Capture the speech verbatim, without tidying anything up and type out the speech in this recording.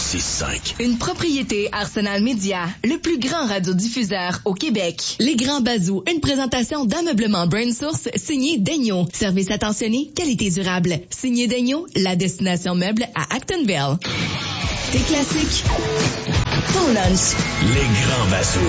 six cinq. Une propriété Arsenal Média, le plus grand radiodiffuseur au Québec. Les Grands Bazous, une présentation d'ameublement Brain Source, signé Daigneault. Service attentionné, qualité durable. Signé Daigneault, la destination meuble à Actonville. Tes classiques, ton lunch. Les Grands Bazous.